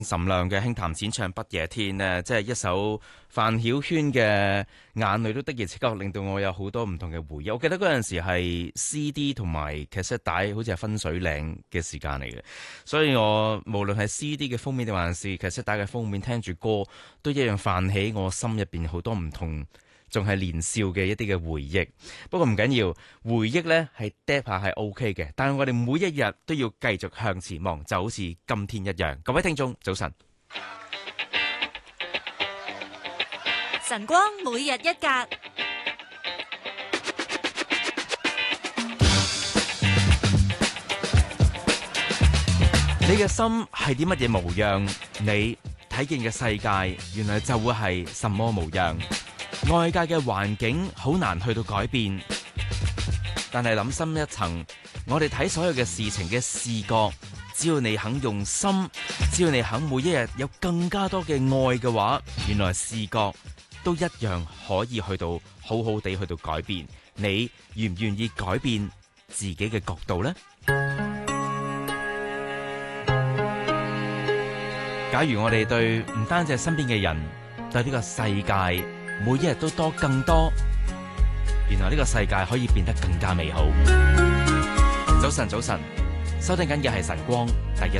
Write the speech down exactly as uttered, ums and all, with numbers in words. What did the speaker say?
岑亮嘅輕談淺唱不夜天呢，即係一首范曉萱嘅眼淚都的而且確令到我有好多唔同嘅回憶。我記得嗰陣時係 C D 同埋卡式帶好似係分水嶺嘅時間嚟嘅，所以我無論係 C D 嘅封面定還是卡式帶嘅封面，聽住歌都一樣泛起我心入邊好多唔同仲係年少嘅一啲嘅回憶。不過唔緊要，回憶呢係 drop 下係 OK 嘅，但係我哋每一日都要繼續向前望，就好似今天一樣。各位聽眾早晨。 晨光每日一格， 你嘅心係啲乜嘢模樣，你睇見嘅世界原來就會係什麼模樣。外界嘅環境好難去到改變，但係諗深一層，我哋睇所有嘅事情嘅視覺，只要你肯用心，只要你肯每一日有更加多嘅愛嘅話，原來視覺都一樣可以去到好好地去到改變。你願唔願意改變自己嘅角度呢？假如我哋對唔單止係身邊嘅人，對呢個世界每一日都多更多，原來呢個世界可以變得更加美好。早晨，早晨，收聽緊嘅係晨光第一